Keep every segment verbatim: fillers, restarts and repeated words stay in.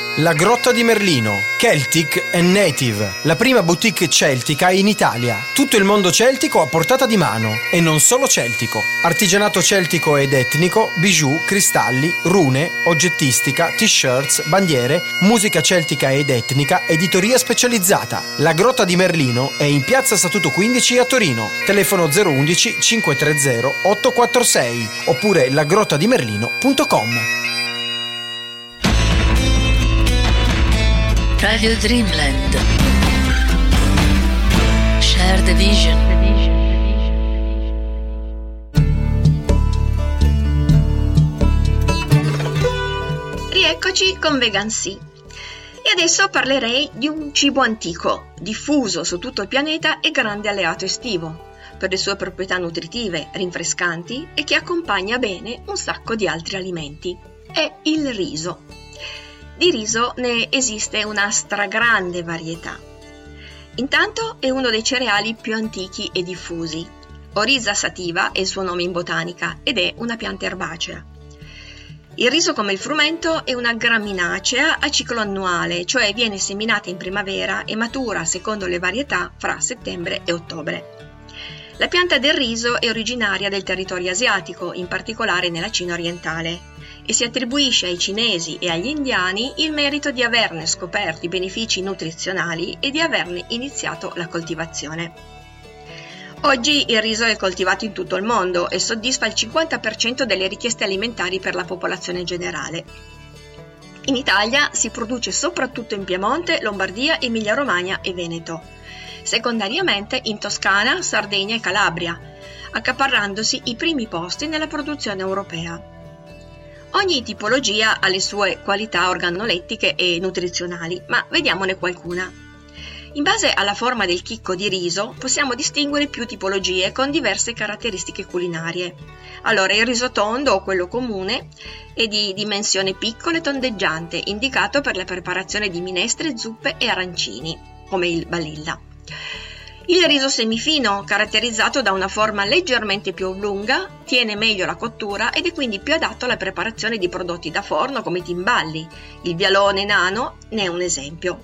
La Grotta di Merlino, Celtic and Native, la prima boutique celtica in Italia. Tutto il mondo celtico a portata di mano, e non solo celtico. Artigianato celtico ed etnico, bijou, cristalli, rune, oggettistica, t-shirts, bandiere, musica celtica ed etnica, editoria specializzata. La Grotta di Merlino è in piazza Statuto quindici a Torino. Telefono zero uno uno cinque tre zero otto quattro sei oppure lagrottadimerlino punto com. Radio Dreamland. Share the vision. Rieccoci con Vegan Sea. E adesso parlerei di un cibo antico, diffuso su tutto il pianeta e grande alleato estivo, per le sue proprietà nutritive, rinfrescanti e che accompagna bene un sacco di altri alimenti. È il riso. Di riso ne esiste una stragrande varietà. Intanto è uno dei cereali più antichi e diffusi. Oryza sativa è il suo nome in botanica ed è una pianta erbacea. Il riso, come il frumento, è una graminacea a ciclo annuale, cioè viene seminata in primavera e matura, secondo le varietà, fra settembre e ottobre. La pianta del riso è originaria del territorio asiatico, in particolare nella Cina orientale, e si attribuisce ai cinesi e agli indiani il merito di averne scoperto i benefici nutrizionali e di averne iniziato la coltivazione. Oggi il riso è coltivato in tutto il mondo e soddisfa il cinquanta per cento delle richieste alimentari per la popolazione generale. In Italia si produce soprattutto in Piemonte, Lombardia, Emilia-Romagna e Veneto, secondariamente in Toscana, Sardegna e Calabria, accaparrandosi i primi posti nella produzione europea. Ogni tipologia ha le sue qualità organolettiche e nutrizionali, ma vediamone qualcuna. In base alla forma del chicco di riso possiamo distinguere più tipologie con diverse caratteristiche culinarie. Allora, il riso tondo o quello comune è di dimensione piccola e tondeggiante, indicato per la preparazione di minestre, zuppe e arancini, come il balilla. Il riso semifino, caratterizzato da una forma leggermente più lunga, tiene meglio la cottura ed è quindi più adatto alla preparazione di prodotti da forno come i timballi. Il vialone nano ne è un esempio.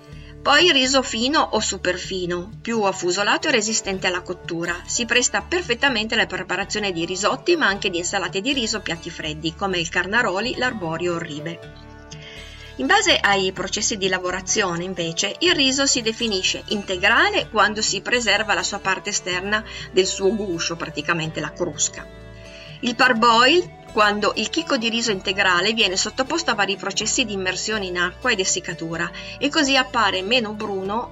Poi il riso fino o superfino, più affusolato e resistente alla cottura. Si presta perfettamente alla preparazione di risotti, ma anche di insalate di riso, piatti freddi, come il carnaroli, l'arborio o il ribe. In base ai processi di lavorazione, invece, il riso si definisce integrale quando si preserva la sua parte esterna del suo guscio, praticamente la crusca. Il parboil quando il chicco di riso integrale viene sottoposto a vari processi di immersione in acqua ed essiccatura e così appare meno bruno,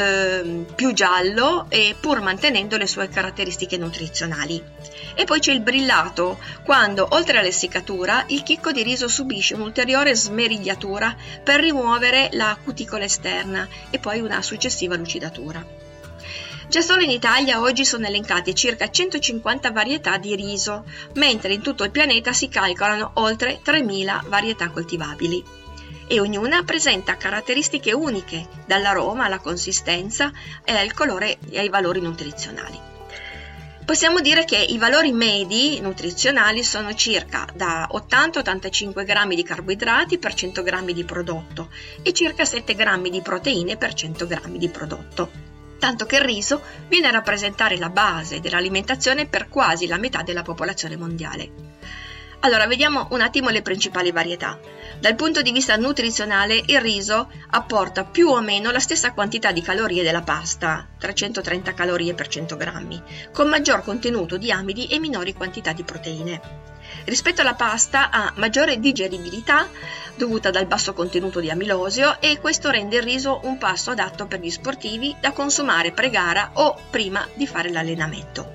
eh, più giallo e pur mantenendo le sue caratteristiche nutrizionali. E poi c'è il brillato, quando oltre all'essiccatura il chicco di riso subisce un'ulteriore smerigliatura per rimuovere la cuticola esterna e poi una successiva lucidatura. Già solo in Italia oggi sono elencate circa centocinquanta varietà di riso, mentre in tutto il pianeta si calcolano oltre tremila varietà coltivabili. E ognuna presenta caratteristiche uniche, dall'aroma alla consistenza e al colore e ai valori nutrizionali. Possiamo dire che i valori medi nutrizionali sono circa da ottanta a ottantacinque grammi di carboidrati per cento grammi di prodotto e circa sette grammi di proteine per cento grammi di prodotto. Tanto che il riso viene a rappresentare la base dell'alimentazione per quasi la metà della popolazione mondiale. Allora, vediamo un attimo le principali varietà. Dal punto di vista nutrizionale, il riso apporta più o meno la stessa quantità di calorie della pasta, trecentotrenta calorie per cento grammi, con maggior contenuto di amidi e minori quantità di proteine. Rispetto alla pasta ha maggiore digeribilità dovuta dal basso contenuto di amilosio e questo rende il riso un pasto adatto per gli sportivi da consumare pre-gara o prima di fare l'allenamento.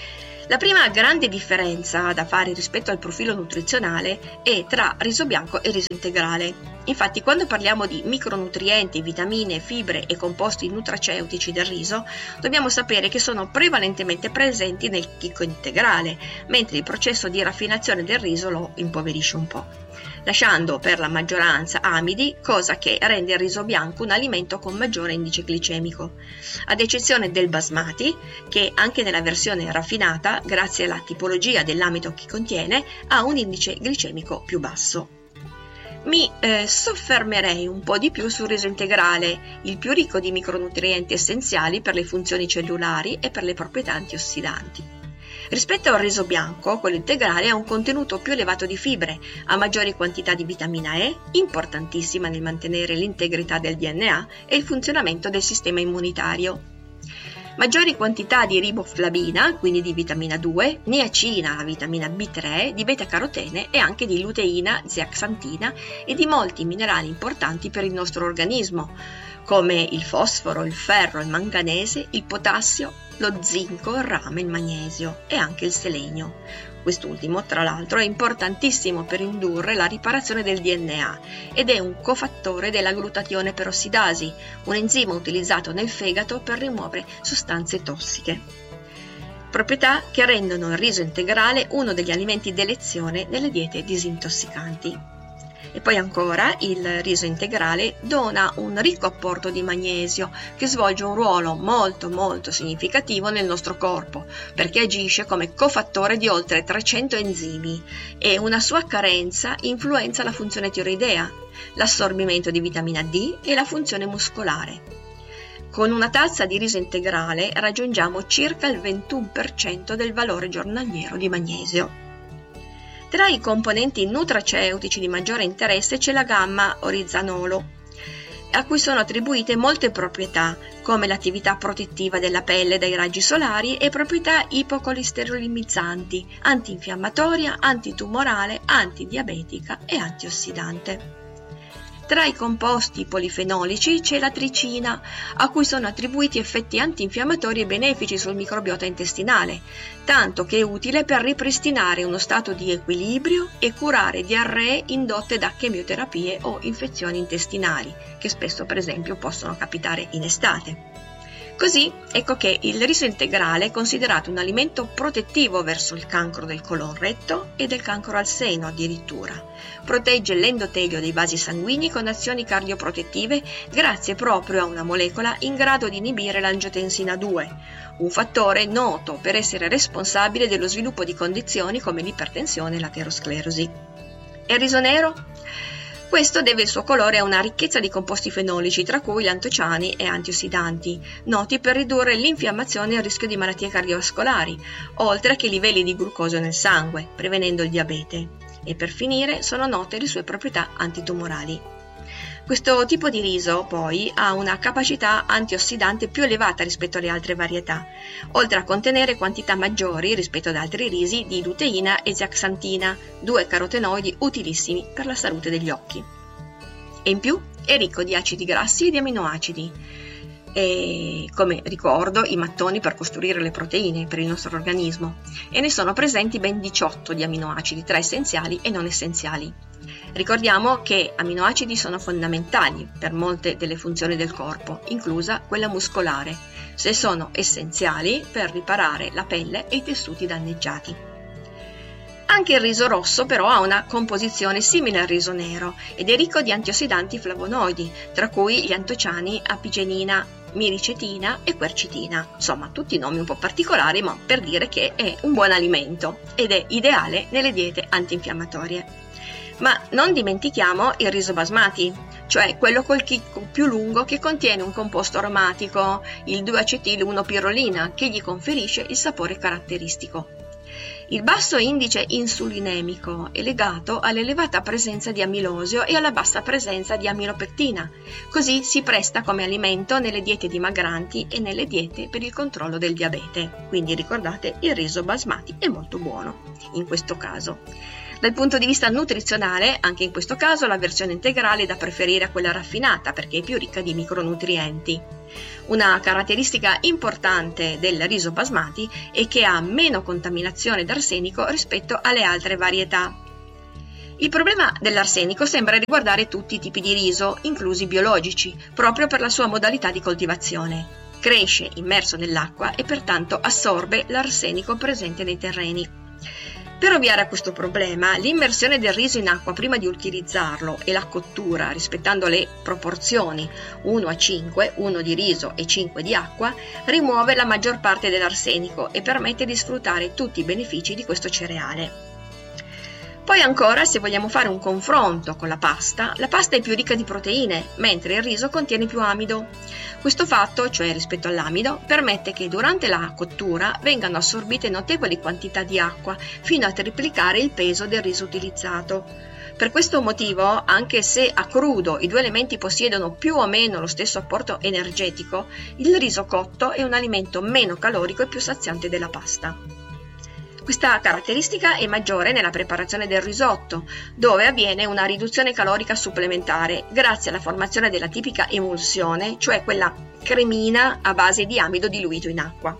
La prima grande differenza da fare rispetto al profilo nutrizionale è tra riso bianco e riso integrale. Infatti, quando parliamo di micronutrienti, vitamine, fibre e composti nutraceutici del riso, dobbiamo sapere che sono prevalentemente presenti nel chicco integrale, mentre il processo di raffinazione del riso lo impoverisce un po', lasciando per la maggioranza amidi, cosa che rende il riso bianco un alimento con maggiore indice glicemico, ad eccezione del basmati, che anche nella versione raffinata, grazie alla tipologia dell'amido che contiene, ha un indice glicemico più basso. mi eh, soffermerei un po' di più sul riso integrale, il più ricco di micronutrienti essenziali per le funzioni cellulari e per le proprietà antiossidanti. Rispetto al riso bianco, quello integrale ha un contenuto più elevato di fibre, ha maggiori quantità di vitamina E, importantissima nel mantenere l'integrità del D N A e il funzionamento del sistema immunitario. Maggiori quantità di riboflavina, quindi di vitamina due, niacina, la vitamina B tre, di beta-carotene e anche di luteina, zeaxantina e di molti minerali importanti per il nostro organismo, come il fosforo, il ferro, il manganese, il potassio, lo zinco, il rame, il magnesio e anche il selenio. Quest'ultimo, tra l'altro, è importantissimo per indurre la riparazione del D N A ed è un cofattore della glutatione perossidasi, un enzima utilizzato nel fegato per rimuovere sostanze tossiche. Proprietà che rendono il riso integrale uno degli alimenti d'elezione nelle diete disintossicanti. E poi ancora il riso integrale dona un ricco apporto di magnesio che svolge un ruolo molto molto significativo nel nostro corpo perché agisce come cofattore di oltre trecento enzimi e una sua carenza influenza la funzione tiroidea, l'assorbimento di vitamina D e la funzione muscolare. Con una tazza di riso integrale raggiungiamo circa il ventuno per cento del valore giornaliero di magnesio. Tra i componenti nutraceutici di maggiore interesse c'è la gamma orizanolo, a cui sono attribuite molte proprietà, come l'attività protettiva della pelle dai raggi solari e proprietà ipocolesterolimizzanti, antinfiammatoria, antitumorale, antidiabetica e antiossidante. Tra i composti polifenolici c'è la tricina, a cui sono attribuiti effetti antinfiammatori e benefici sul microbiota intestinale, tanto che è utile per ripristinare uno stato di equilibrio e curare diarree indotte da chemioterapie o infezioni intestinali, che spesso per esempio possono capitare in estate. Così ecco che il riso integrale è considerato un alimento protettivo verso il cancro del colon retto e del cancro al seno addirittura. Protegge l'endotelio dei vasi sanguigni con azioni cardioprotettive grazie proprio a una molecola in grado di inibire l'angiotensina due, un fattore noto per essere responsabile dello sviluppo di condizioni come l'ipertensione e l'aterosclerosi. E il riso nero? Questo deve il suo colore a una ricchezza di composti fenolici, tra cui gli antociani e antiossidanti, noti per ridurre l'infiammazione e il rischio di malattie cardiovascolari, oltre che i livelli di glucosio nel sangue, prevenendo il diabete. E per finire sono note le sue proprietà antitumorali. Questo tipo di riso, poi, ha una capacità antiossidante più elevata rispetto alle altre varietà, oltre a contenere quantità maggiori rispetto ad altri risi di luteina e zeaxantina, due carotenoidi utilissimi per la salute degli occhi. E in più è ricco di acidi grassi e di aminoacidi, e, come ricordo, i mattoni per costruire le proteine per il nostro organismo, e ne sono presenti ben diciotto di aminoacidi, tra essenziali e non essenziali. Ricordiamo che aminoacidi sono fondamentali per molte delle funzioni del corpo, inclusa quella muscolare, se sono essenziali per riparare la pelle e i tessuti danneggiati. Anche il riso rosso però ha una composizione simile al riso nero ed è ricco di antiossidanti flavonoidi, tra cui gli antociani, apigenina, miricetina e quercitina. Insomma, tutti nomi un po' particolari, ma per dire che è un buon alimento ed è ideale nelle diete antinfiammatorie. Ma non dimentichiamo il riso basmati, cioè quello col chicco più lungo che contiene un composto aromatico, il due acetil uno pirrolina, che gli conferisce il sapore caratteristico. Il basso indice insulinemico è legato all'elevata presenza di amilosio e alla bassa presenza di amilopectina, così si presta come alimento nelle diete dimagranti e nelle diete per il controllo del diabete. Quindi ricordate, il riso basmati è molto buono in questo caso. Dal punto di vista nutrizionale, anche in questo caso la versione integrale è da preferire a quella raffinata perché è più ricca di micronutrienti. Una caratteristica importante del riso basmati è che ha meno contaminazione d'arsenico rispetto alle altre varietà. Il problema dell'arsenico sembra riguardare tutti i tipi di riso, inclusi i biologici, proprio per la sua modalità di coltivazione. Cresce immerso nell'acqua e pertanto assorbe l'arsenico presente nei terreni. Per ovviare a questo problema, l'immersione del riso in acqua prima di utilizzarlo e la cottura, rispettando le proporzioni uno a cinque, uno di riso e cinque di acqua, rimuove la maggior parte dell'arsenico e permette di sfruttare tutti i benefici di questo cereale. Poi ancora, se vogliamo fare un confronto con la pasta, la pasta è più ricca di proteine, mentre il riso contiene più amido. Questo fatto, cioè rispetto all'amido, permette che durante la cottura vengano assorbite notevoli quantità di acqua, fino a triplicare il peso del riso utilizzato. Per questo motivo, anche se a crudo i due elementi possiedono più o meno lo stesso apporto energetico, il riso cotto è un alimento meno calorico e più saziante della pasta. Questa caratteristica è maggiore nella preparazione del risotto, dove avviene una riduzione calorica supplementare grazie alla formazione della tipica emulsione, cioè quella cremina a base di amido diluito in acqua.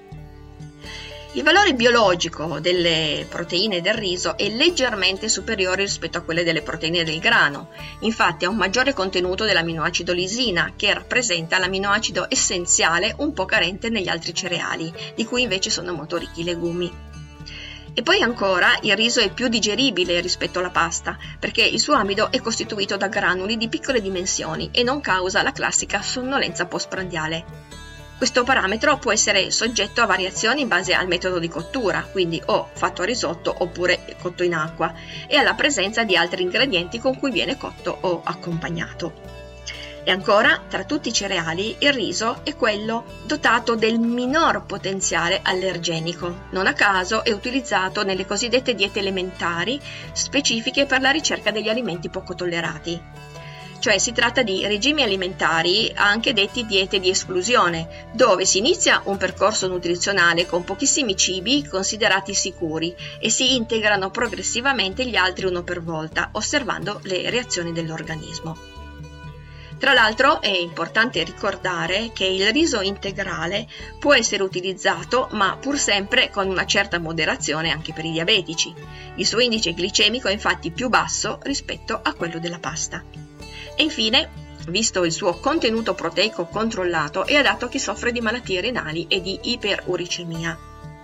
Il valore biologico delle proteine del riso è leggermente superiore rispetto a quelle delle proteine del grano, infatti ha un maggiore contenuto dell'aminoacido lisina, che rappresenta l'aminoacido essenziale un po' carente negli altri cereali, di cui invece sono molto ricchi i legumi. E poi ancora il riso è più digeribile rispetto alla pasta, perché il suo amido è costituito da granuli di piccole dimensioni e non causa la classica sonnolenza postprandiale. Questo parametro può essere soggetto a variazioni in base al metodo di cottura, quindi o fatto a risotto oppure cotto in acqua, e alla presenza di altri ingredienti con cui viene cotto o accompagnato. E ancora, tra tutti i cereali, il riso è quello dotato del minor potenziale allergenico. Non a caso è utilizzato nelle cosiddette diete elementari, specifiche per la ricerca degli alimenti poco tollerati. Cioè si tratta di regimi alimentari, anche detti diete di esclusione, dove si inizia un percorso nutrizionale con pochissimi cibi considerati sicuri e si integrano progressivamente gli altri uno per volta, osservando le reazioni dell'organismo. Tra l'altro è importante ricordare che il riso integrale può essere utilizzato, ma pur sempre con una certa moderazione anche per i diabetici. Il suo indice glicemico è infatti più basso rispetto a quello della pasta. E infine, visto il suo contenuto proteico controllato, è adatto a chi soffre di malattie renali e di iperuricemia.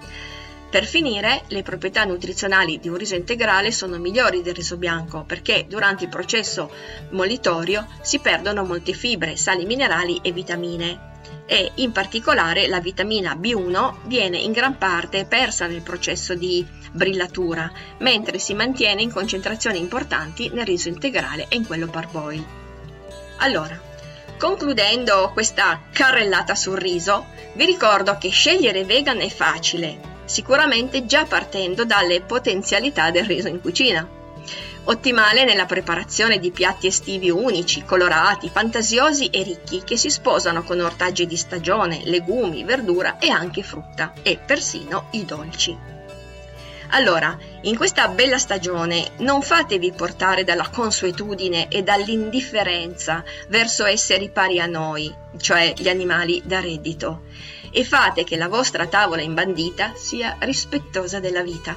Per finire, le proprietà nutrizionali di un riso integrale sono migliori del riso bianco perché durante il processo mollitorio si perdono molte fibre, sali minerali e vitamine e in particolare la vitamina B uno viene in gran parte persa nel processo di brillatura, mentre si mantiene in concentrazioni importanti nel riso integrale e in quello parboil. Allora, concludendo questa carrellata sul riso, vi ricordo che scegliere vegan è facile, sicuramente già partendo dalle potenzialità del riso in cucina. Ottimale nella preparazione di piatti estivi unici, colorati, fantasiosi e ricchi che si sposano con ortaggi di stagione, legumi, verdura e anche frutta e persino i dolci. Allora, in questa bella stagione non fatevi portare dalla consuetudine e dall'indifferenza verso esseri pari a noi, cioè gli animali da reddito, e fate che la vostra tavola imbandita sia rispettosa della vita.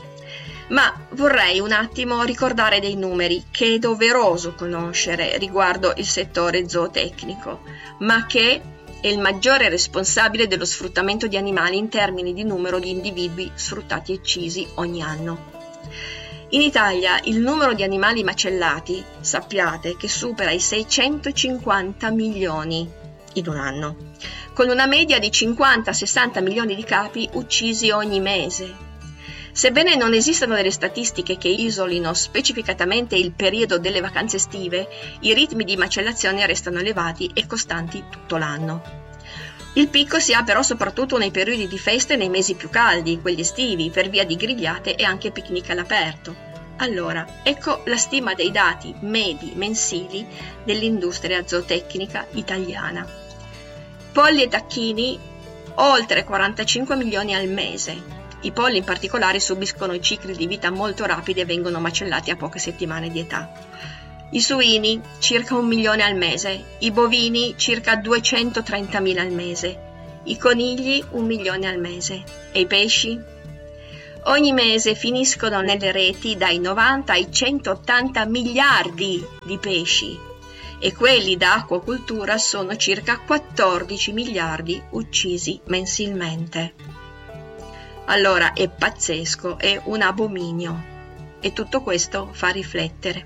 Ma vorrei un attimo ricordare dei numeri che è doveroso conoscere riguardo il settore zootecnico, ma che è il maggiore responsabile dello sfruttamento di animali in termini di numero di individui sfruttati e uccisi ogni anno. In Italia il numero di animali macellati, sappiate che supera i seicentocinquanta milioni in un anno, con una media di cinquanta sessanta milioni di capi uccisi ogni mese. Sebbene non esistano delle statistiche che isolino specificatamente il periodo delle vacanze estive, i ritmi di macellazione restano elevati e costanti tutto l'anno. Il picco si ha però soprattutto nei periodi di feste e nei mesi più caldi, quelli estivi, per via di grigliate e anche picnic all'aperto. Allora, ecco la stima dei dati medi mensili dell'industria zootecnica italiana. Polli e tacchini, oltre quarantacinque milioni al mese. I polli in particolare subiscono cicli di vita molto rapidi e vengono macellati a poche settimane di età. I suini, circa un milione al mese. I bovini, circa duecentotrentamila al mese. I conigli, un milione al mese. E i pesci? Ogni mese finiscono nelle reti dai novanta ai centottanta miliardi di pesci. E quelli da acquacoltura sono circa quattordici miliardi uccisi mensilmente. Allora è pazzesco, è un abominio e tutto questo fa riflettere.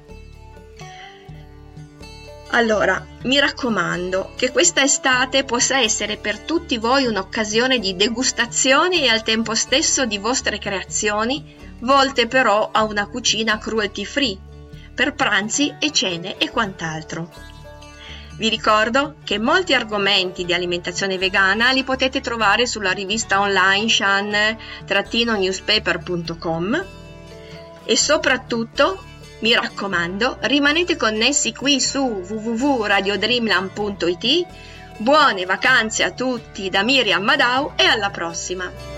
Allora, mi raccomando che questa estate possa essere per tutti voi un'occasione di degustazione e al tempo stesso di vostre creazioni volte però a una cucina cruelty free, per pranzi e cene e quant'altro. Vi ricordo che molti argomenti di alimentazione vegana li potete trovare sulla rivista online shan newspaper punto com e soprattutto, mi raccomando, rimanete connessi qui su w w w punto radio dreamland punto i t. Buone vacanze a tutti da Miriam Madau e alla prossima!